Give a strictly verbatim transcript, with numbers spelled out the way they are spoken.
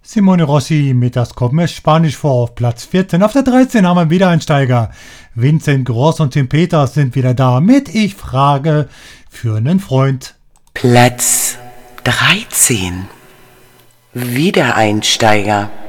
Simone Rossi mit Das kommt mir Spanisch vor auf Platz vierzehn. Auf der dreizehn haben wir einen Wiedereinsteiger. Vincent Gross und Tim Peters sind wieder da mit Ich frage für einen Freund. Platz dreizehn. Wiedereinsteiger.